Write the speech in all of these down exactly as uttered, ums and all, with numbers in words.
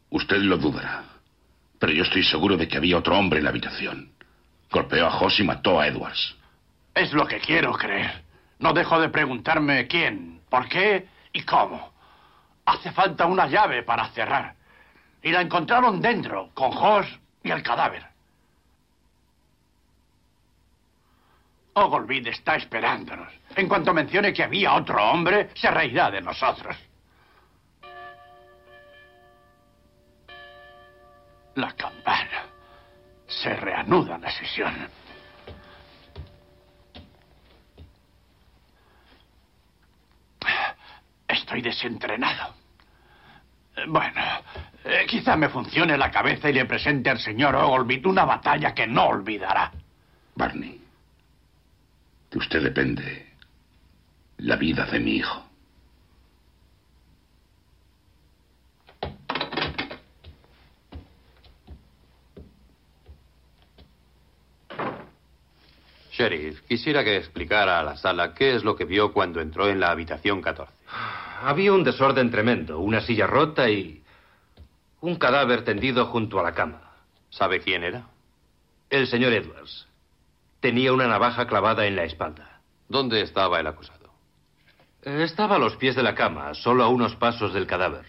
Usted lo dudará, pero yo estoy seguro de que había otro hombre en la habitación. Golpeó a Hoss y mató a Edwards. Es lo que quiero creer. No dejo de preguntarme quién, por qué y cómo. Hace falta una llave para cerrar. Y la encontraron dentro, con Hoss y el cadáver. Ogleville está esperándonos. En cuanto mencione que había otro hombre, se reirá de nosotros. La campana. Se reanuda la sesión. Estoy desentrenado. Bueno, eh, quizá me funcione la cabeza y le presente al señor Ogleville una batalla que no olvidará. Barney, de usted depende la vida de mi hijo. Sheriff, quisiera que explicara a la sala qué es lo que vio cuando entró en la habitación catorce. Había un desorden tremendo, una silla rota y un cadáver tendido junto a la cama. ¿Sabe quién era? El señor Edwards. Tenía una navaja clavada en la espalda. ¿Dónde estaba el acusado? Estaba a los pies de la cama, solo a unos pasos del cadáver.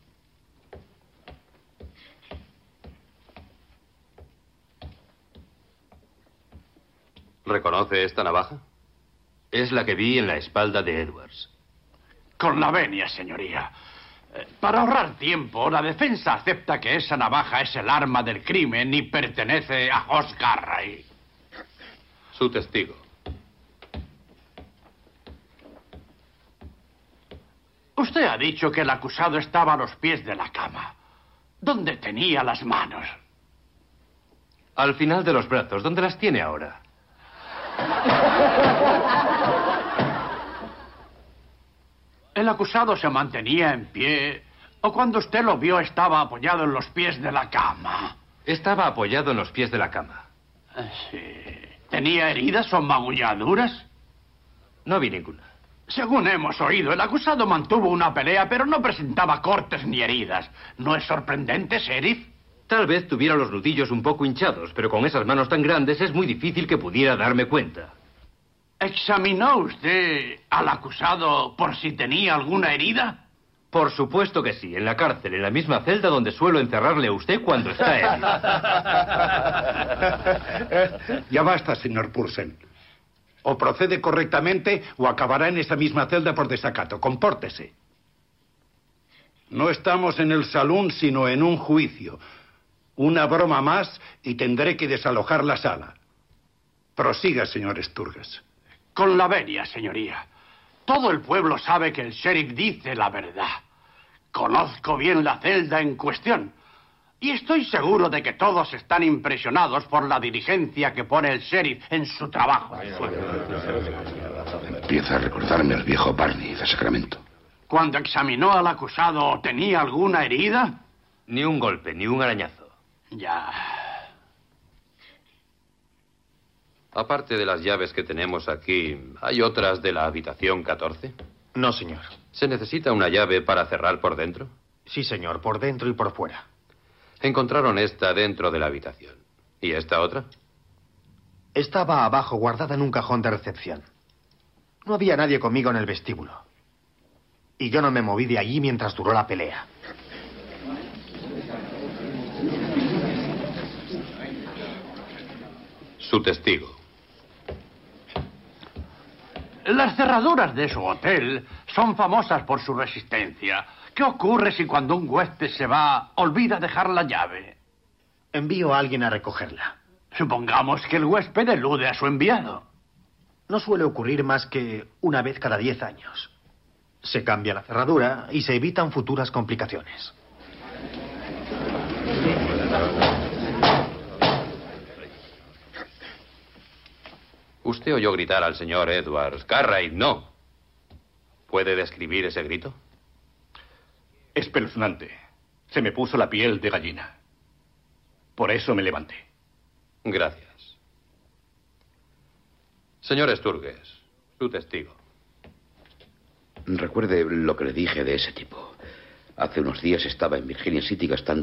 ¿Reconoce esta navaja? Es la que vi en la espalda de Edwards. Con la venia, señoría. Eh, para ahorrar tiempo, la defensa acepta que esa navaja es el arma del crimen y pertenece a Hoss Garray. Su testigo. Usted ha dicho que el acusado estaba a los pies de la cama. ¿Dónde tenía las manos? Al final de los brazos. ¿Dónde las tiene ahora? ¿El acusado se mantenía en pie o cuando usted lo vio estaba apoyado en los pies de la cama? Estaba apoyado en los pies de la cama. Sí. ¿Tenía heridas o magulladuras? No vi ninguna. Según hemos oído, el acusado mantuvo una pelea, pero no presentaba cortes ni heridas. ¿No es sorprendente, sheriff? Tal vez tuviera los nudillos un poco hinchados, pero con esas manos tan grandes es muy difícil que pudiera darme cuenta. ¿Examinó usted al acusado por si tenía alguna herida? Por supuesto que sí, en la cárcel, en la misma celda donde suelo encerrarle a usted cuando está él. Ya basta, señor Purcell. O procede correctamente o acabará en esa misma celda por desacato. Compórtese. No estamos en el salón, sino en un juicio. Una broma más y tendré que desalojar la sala. Prosiga, señor Sturges. Con la venia, señoría. Todo el pueblo sabe que el sheriff dice la verdad. Conozco bien la celda en cuestión. Y estoy seguro de que todos están impresionados por la diligencia que pone el sheriff en su trabajo. Empieza a recordarme al viejo Barney de Sacramento. Cuando examinó al acusado, ¿tenía alguna herida? Ni un golpe, ni un arañazo. Ya. Aparte de las llaves que tenemos aquí, ¿hay otras de la habitación catorce? No, señor. ¿Se necesita una llave para cerrar por dentro? Sí, señor, por dentro y por fuera. Encontraron esta dentro de la habitación. ¿Y esta otra? Estaba abajo, guardada en un cajón de recepción. No había nadie conmigo en el vestíbulo. Y yo no me moví de allí mientras duró la pelea. Su testigo. Las cerraduras de su hotel son famosas por su resistencia. ¿Qué ocurre si cuando un huésped se va, olvida dejar la llave? Envío a alguien a recogerla. Supongamos que el huésped elude a su enviado. No suele ocurrir más que una vez cada diez años. Se cambia la cerradura y se evitan futuras complicaciones. Usted oyó gritar al señor Edwards, Cartwright, no. ¿Puede describir ese grito? Espeluznante. Se me puso la piel de gallina. Por eso me levanté. Gracias. Señor Sturges, su testigo. Recuerde lo que le dije de ese tipo. Hace unos días estaba en Virginia City gastando